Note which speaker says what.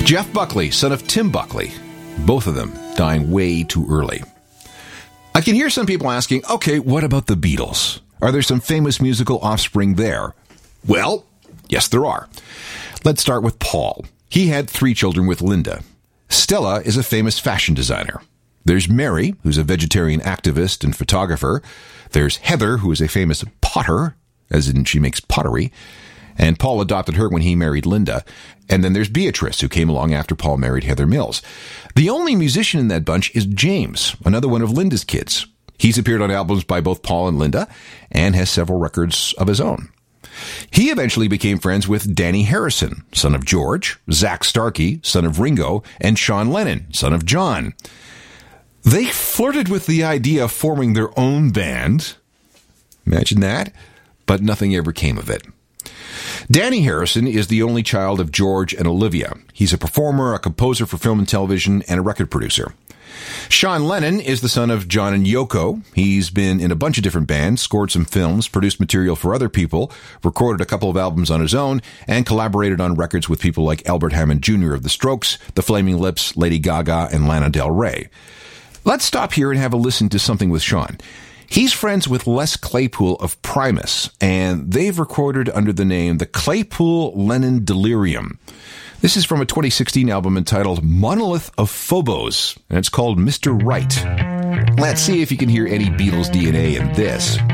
Speaker 1: Jeff Buckley, son of Tim Buckley, both of them dying way too early. I can hear some people asking, okay, what about the Beatles? Are there some famous musical offspring there? Well, yes, there are. Let's start with Paul. He had 3 children with Linda. Stella is a famous fashion designer. There's Mary, who's a vegetarian activist and photographer. There's Heather, who is a famous potter, as in she makes pottery. And Paul adopted her when he married Linda. And then there's Beatrice, who came along after Paul married Heather Mills. The only musician in that bunch is James, another one of Linda's kids. He's appeared on albums by both Paul and Linda and has several records of his own. He eventually became friends with Danny Harrison, son of George, Zach Starkey, son of Ringo, and Sean Lennon, son of John. They flirted with the idea of forming their own band. Imagine that. But nothing ever came of it. Danny Harrison is the only child of George and Olivia. He's a performer, a composer for film and television, and a record producer. Sean Lennon is the son of John and Yoko. He's been in a bunch of different bands, scored some films, produced material for other people, recorded a couple of albums on his own, and collaborated on records with people like Albert Hammond Jr. of The Strokes, The Flaming Lips, Lady Gaga, and Lana Del Rey. Let's stop here and have a listen to something with Sean. He's friends with Les Claypool of Primus, and they've recorded under the name The Claypool-Lennon Delirium. This is from a 2016 album entitled Monolith of Phobos, and it's called Mr. Right. Let's see if you can hear any Beatles DNA in this.